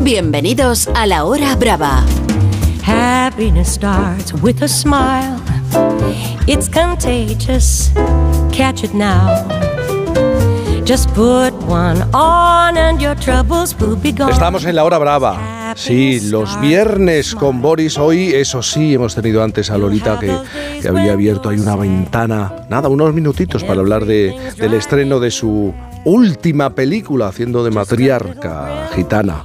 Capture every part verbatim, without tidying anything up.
Bienvenidos a La Hora Brava. Happiness starts with a smile. It's contagious. Catch it now. Just put one on and your troubles will be gone. Estamos en La Hora Brava. Sí, los viernes con Boris. Hoy, eso sí, hemos tenido antes a Lolita que, que había abierto ahí una ventana. Nada, unos minutitos para hablar de, del estreno de su última película, haciendo de matriarca gitana.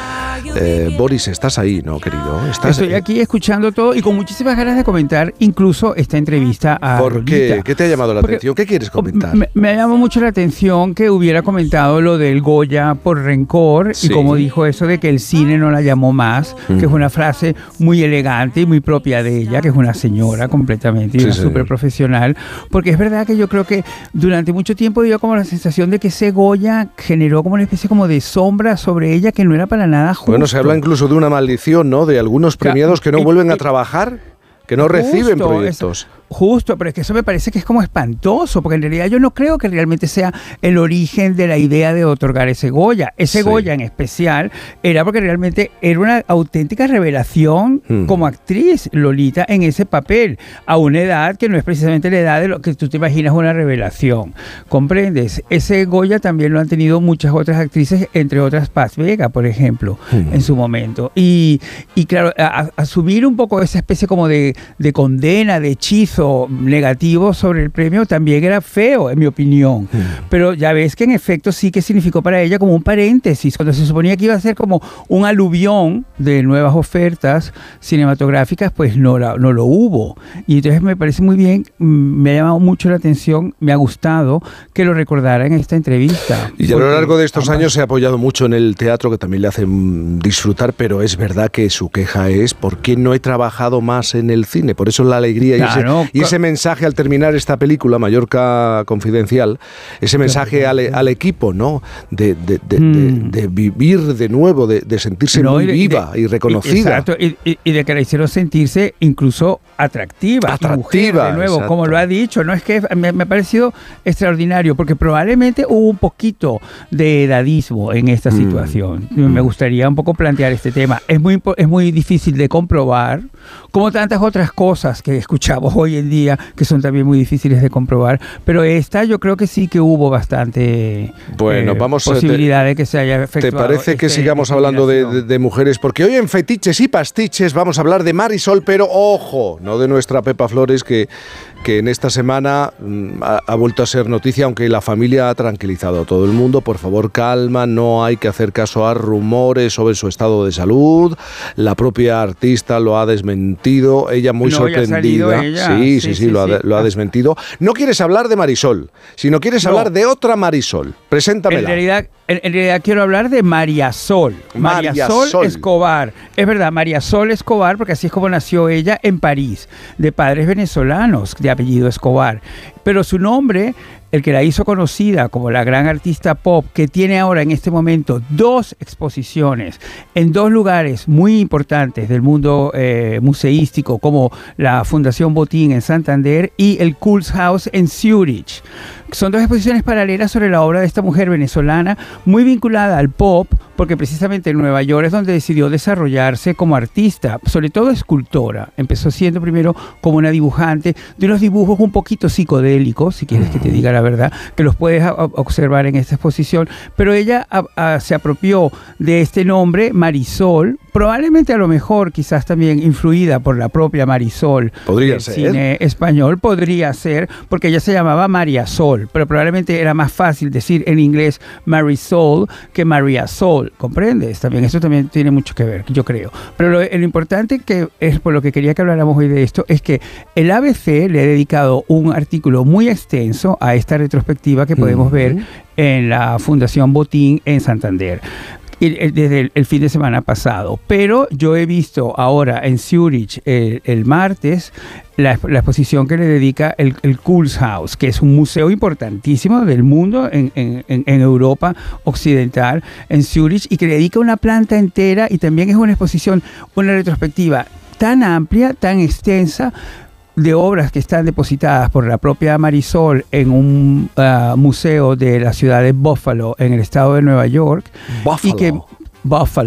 Eh, Boris, estás ahí, ¿no, querido? ¿Estás Estoy aquí escuchando todo y con muchísimas ganas de comentar incluso esta entrevista a ¿Por Lolita. qué? ¿Qué te ha llamado la Porque atención? ¿Qué quieres comentar? Me, me llamó mucho la atención que hubiera comentado lo del Goya por rencor, Sí. y como dijo eso de que el cine no la llamó más, Mm. que es una frase muy elegante y muy propia de ella, que es una señora completamente y Sí, una sí. súper profesional, porque es verdad que yo creo que durante mucho tiempo dio como la sensación de que ese Goya generó como una especie como de sombra sobre ella que no era para nada justo. Bueno, se habla incluso de una maldición, ¿no? De algunos premiados que no y- vuelven a y- trabajar, que no reciben Justo, proyectos. es- justo, pero es que eso me parece que es como espantoso, porque en realidad yo no creo que realmente sea el origen de la idea de otorgar ese Goya. Ese Sí. Goya en especial era porque realmente era una auténtica revelación Hmm. como actriz, Lolita, en ese papel, a una edad que no es precisamente la edad de lo que tú te imaginas una revelación. ¿Comprendes? Ese Goya también lo han tenido muchas otras actrices, entre otras Paz Vega, por ejemplo, Hmm. en su momento. Y, y claro, a- a- asumir un poco esa especie como de, de condena, de hechizo negativo sobre el premio también era feo, en mi opinión. Pero ya ves que en efecto sí que significó para ella como un paréntesis, cuando se suponía que iba a ser como un aluvión de nuevas ofertas cinematográficas, pues no, la- no lo hubo. Y entonces me parece muy bien, mm, me ha llamado mucho la atención, me ha gustado que lo recordara en esta entrevista. Y a lo Porque largo de estos ambas- años se ha apoyado mucho en el teatro, que también le hace mm, disfrutar, pero es verdad que su queja es ¿por qué no he trabajado más en el cine? Por eso la alegría y, Claro, ese, y ese mensaje al terminar esta película, Mallorca Confidencial, ese mensaje al, al equipo, ¿no? De, de, de, Mm. de, de vivir de nuevo, de, de sentirse No, muy y de- viva y, y- reconocida. Exacto, y, y- y de que la hicieron sentirse incluso atractiva. y Atractiva, mujer, de nuevo, exacto. como lo ha dicho. No es que me, me ha parecido extraordinario, porque probablemente hubo un poquito de edadismo en esta Mm. situación. Me gustaría un poco plantear este tema. Es muy, impo- es muy difícil de comprobar, como tantas otras cosas que escuchamos hoy en día, que son también muy difíciles de comprobar. Pero esta yo creo que sí que hubo bastante Bueno, vamos a- posibilidad de que se haya ¿Te efectuado. parece que este sigamos hablando de, de- discriminación. de mujeres? Porque hoy en Fetiches y Pastiches vamos a hablar de Marisol, pero ojo, no de nuestra Pepa Flores, que, que en esta semana mm, ha, ha vuelto a ser noticia, aunque la familia ha tranquilizado a todo el mundo. Por favor, calma, no hay que hacer caso a rumores sobre su estado de salud. La propia artista lo ha desmentido, ella muy No, ya ha salido sorprendida. ella. Sí, sí, Sí, sí, sí, lo, ha, sí. de- lo ha desmentido. No quieres hablar de Marisol, sino quieres No. hablar de otra Marisol. Preséntamela. En realidad, en, en realidad quiero hablar de María Sol. María, María Sol, Sol. Escobar. Es verdad, María Sol Escobar, porque así es como nació ella en París, de padres venezolanos, de apellido Escobar. Pero su nombre, el que la hizo conocida como la gran artista pop, que tiene ahora en este momento dos exposiciones en dos lugares muy importantes del mundo eh, museístico, como la Fundación Botín en Santander y el Kunsthaus en Zurich. Son dos exposiciones paralelas sobre la obra de esta mujer venezolana, muy vinculada al pop, porque precisamente en Nueva York es donde decidió desarrollarse como artista, sobre todo escultora. Empezó siendo primero como una dibujante de unos dibujos un poquito psicodélicos, si quieres que te diga la verdad, que los puedes a- observar en esta exposición, pero ella a- a- se apropió de este nombre, Marisol, probablemente a lo mejor quizás también influida por la propia Marisol Podría del ser. cine español, podría ser, porque ella se llamaba María Sol, pero probablemente era más fácil decir en inglés Marisol que María Sol, ¿comprendes? También eso también tiene mucho que ver, yo creo. Pero lo, lo importante que es por lo que quería que habláramos hoy de esto es que el A B C le ha dedicado un artículo muy extenso a esta retrospectiva que podemos Ujú. ver en la Fundación Botín en Santander. y- eh, desde el, el fin de semana pasado. Pero yo he visto ahora en Zurich el, el martes la, la exposición que le dedica el, el Kunsthaus, que es un museo importantísimo del mundo en, en, en, en Europa occidental, en Zurich, y que le dedica una planta entera, y también es una exposición, una retrospectiva tan amplia, tan extensa, de obras que están depositadas por la propia Marisol en un uh, museo de la ciudad de Buffalo, en el estado de Nueva York. Buffalo. Y que, Buffalo.